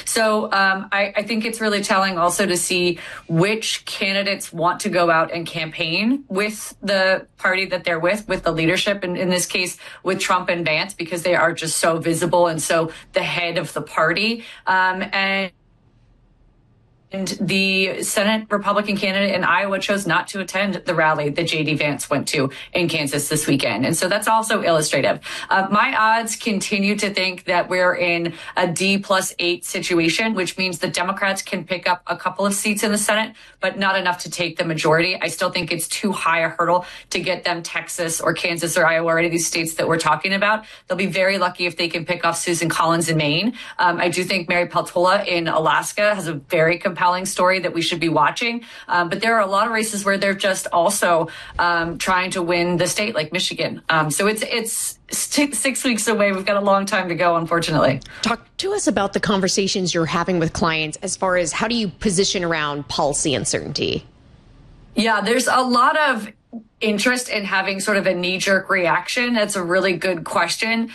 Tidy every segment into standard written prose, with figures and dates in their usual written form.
So I think it's really telling also to see which candidates want to go out and campaign with the party that they're with the leadership, and in this case with Trump and Vance, because they are just so visible and so the head of the party. And the Senate Republican candidate in Iowa chose not to attend the rally that J.D. Vance went to in Kansas this weekend. And so that's also illustrative. My odds continue to think that we're in a D+8 situation, which means the Democrats can pick up a couple of seats in the Senate, but not enough to take the majority. I still think it's too high a hurdle to get them Texas or Kansas or Iowa or any of these states that we're talking about. They'll be very lucky if they can pick off Susan Collins in Maine. I do think Mary Peltola in Alaska has a very compelling story that we should be watching. But there are a lot of races where they're just also trying to win the state, like Michigan. So it's 6 weeks away. We've got a long time to go, unfortunately. Talk to us about the conversations you're having with clients as far as how do you position around policy uncertainty? Yeah, there's a lot of interest in having sort of a knee-jerk reaction. That's a really good question.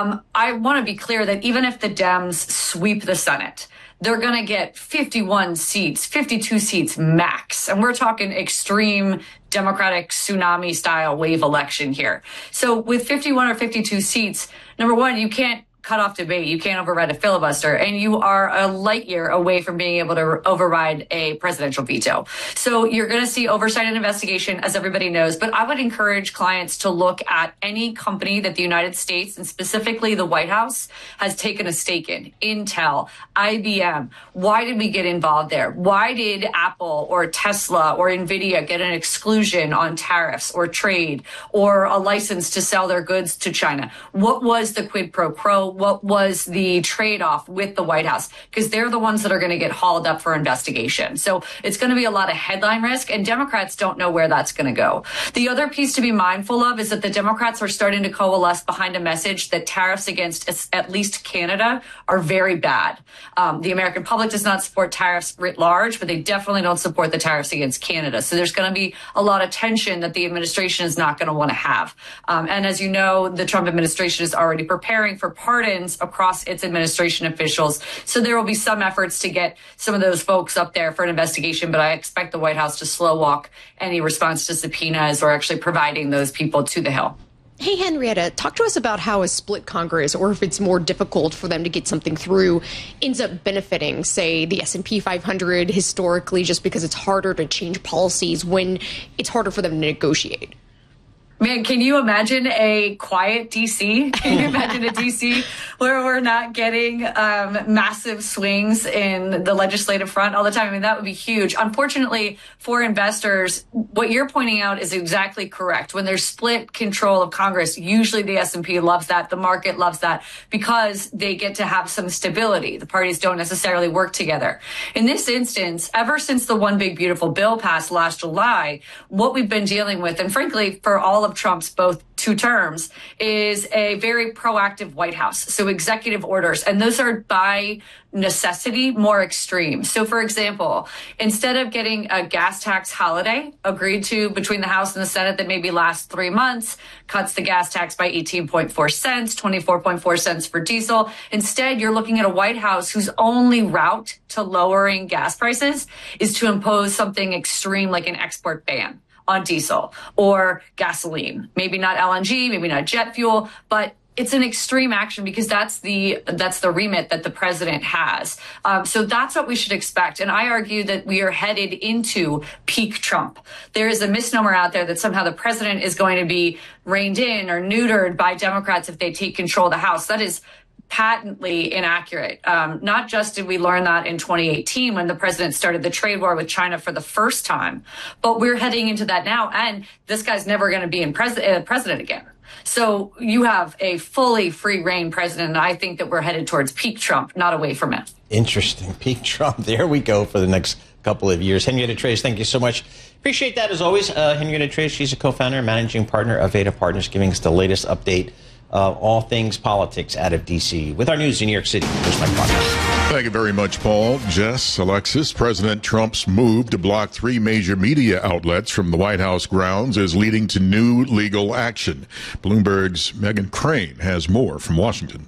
I want to be clear that even if the Dems sweep the Senate, they're going to get 51 seats, 52 seats max. And we're talking extreme Democratic tsunami style wave election here. So with 51 or 52 seats, number one, you can't cut off debate. You can't override a filibuster, and you are a light year away from being able to override a presidential veto. So you're going to see oversight and investigation, as everybody knows. But I would encourage clients to look at any company that the United States, and specifically the White House, has taken a stake in. Intel, IBM. Why did we get involved there? Why did Apple or Tesla or NVIDIA get an exclusion on tariffs or trade or a license to sell their goods to China? What was the quid pro quo? What was the trade-off with the White House? Because they're the ones that are going to get hauled up for investigation. So it's going to be a lot of headline risk, and Democrats don't know where that's going to go. The other piece to be mindful of is that the Democrats are starting to coalesce behind a message that tariffs against at least Canada are very bad. The American public does not support tariffs writ large, but they definitely don't support the tariffs against Canada. So there's going to be a lot of tension that the administration is not going to want to have. And as you know, the Trump administration is already preparing for pardons across its administration officials. So there will be some efforts to get some of those folks up there for an investigation, but I expect the White House to slow walk any response to subpoenas or actually providing those people to the Hill. Hey, Henrietta, talk to us about how a split Congress, or if it's more difficult for them to get something through, ends up benefiting, say, the S&P 500 historically, just because it's harder to change policies when it's harder for them to negotiate. Man, can you imagine a quiet D.C.? Can you imagine a D.C. where we're not getting massive swings in the legislative front all the time? I mean, that would be huge. Unfortunately, for investors, what you're pointing out is exactly correct. When there's split control of Congress, usually the S&P loves that. The market loves that because they get to have some stability. The parties don't necessarily work together. In this instance, ever since the One Big Beautiful Bill passed last July, what we've been dealing with, and frankly, for all of Trump's both two terms, is a very proactive White House. So executive orders, and those are by necessity more extreme. So for example, instead of getting a gas tax holiday agreed to between the House and the Senate that maybe lasts 3 months, cuts the gas tax by 18.4 cents, 24.4 cents for diesel. Instead, you're looking at a White House whose only route to lowering gas prices is to impose something extreme like an export ban on diesel or gasoline. Maybe not LNG, maybe not jet fuel, but it's an extreme action because that's the remit that the president has. So that's what we should expect. And I argue that we are headed into peak Trump. There is a misnomer out there that somehow the president is going to be reined in or neutered by Democrats if they take control of the House. That is patently inaccurate. Not just did we learn that in 2018 when the president started the trade war with China for the first time, but we're heading into that now. And this guy's never going to be president again. So you have a fully free reign president. And I think that we're headed towards peak Trump, not away from it. Interesting. Peak Trump. There we go for the next couple of years. Henrietta Trace, thank you so much. Appreciate that as always. Henrietta Trace, she's a co-founder and managing partner of Veda Partners, giving us the latest update all things politics out of D.C. With our news in New York City, here's my partner. Thank you very much, Paul. Jess, Alexis, President Trump's move to block 3 major media outlets from the White House grounds is leading to new legal action. Bloomberg's Meghan Crane has more from Washington.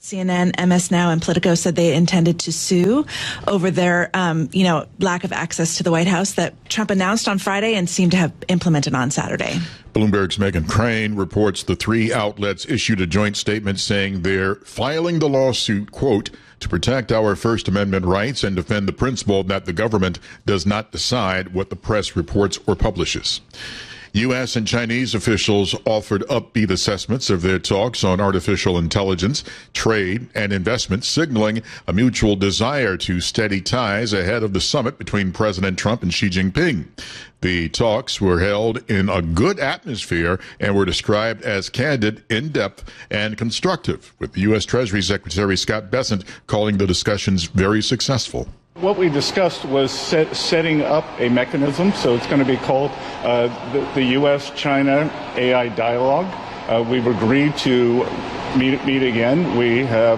CNN, MS Now, and Politico said they intended to sue over their, lack of access to the White House that Trump announced on Friday and seemed to have implemented on Saturday. Bloomberg's Meghan Crane reports the three outlets issued a joint statement saying they're filing the lawsuit, quote, to protect our First Amendment rights and defend the principle that the government does not decide what the press reports or publishes. U.S. and Chinese officials offered upbeat assessments of their talks on artificial intelligence, trade, and investment, signaling a mutual desire to steady ties ahead of the summit between President Trump and Xi Jinping. The talks were held in a good atmosphere and were described as candid, in-depth, and constructive, with the U.S. Treasury Secretary Scott Bessent calling the discussions very successful. What we discussed was setting up a mechanism, so it's going to be called the U.S.-China AI Dialogue. We've agreed to meet again. We have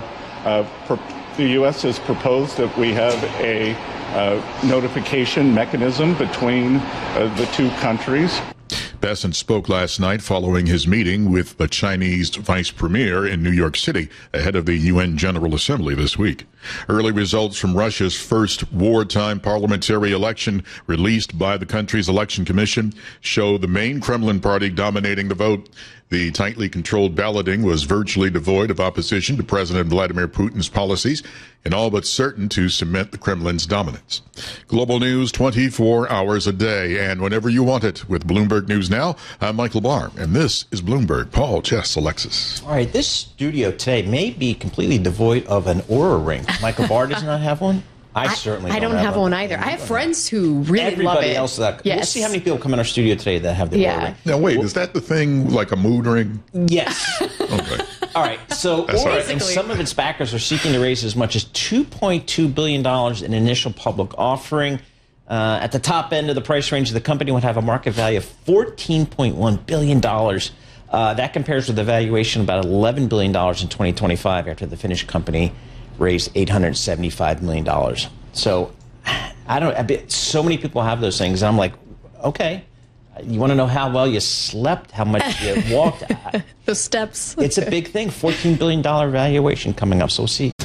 the U.S. has proposed that we have a notification mechanism between the two countries. Bessent spoke last night following his meeting with the Chinese vice premier in New York City ahead of the UN General Assembly this week. Early results from Russia's first wartime parliamentary election released by the country's election commission show the main Kremlin party dominating the vote. The tightly controlled balloting was virtually devoid of opposition to President Vladimir Putin's policies and all but certain to cement the Kremlin's dominance. Global news 24 hours a day and whenever you want it with Bloomberg News Now. I'm Michael Barr, and this is Bloomberg. Paul, Jess, Alexis. All right, this studio today may be completely devoid of an Oura ring. Michael Barr does not have one. I certainly don't have one either. I have friends who really love it. Everybody else, we'll see how many people come in our studio today that have the Oura ring. Now, wait, is that the thing like a mood ring? Yes. Okay. All right, so Oura and some of its backers are seeking to raise as much as $2.2 billion in initial public offering. At the top end of the price range, the company would have a market value of $14.1 billion. That compares with a valuation of about $11 billion in 2025 after the Finnish company raised $875 million. So so many people have those things. And I'm like, okay, you want to know how well you slept, how much you walked? Those steps. It's a big thing, $14 billion valuation coming up. So we'll see